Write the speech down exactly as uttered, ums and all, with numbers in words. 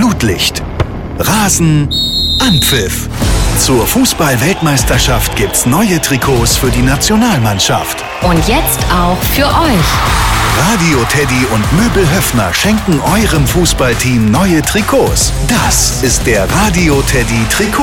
Flutlicht. Rasen, Anpfiff. Zur Fußball-Weltmeisterschaft gibt's neue Trikots für die Nationalmannschaft. Und jetzt auch für euch. Radio Teddy und Möbel Höffner schenken eurem Fußballteam neue Trikots. Das ist der Radio Teddy Trikot.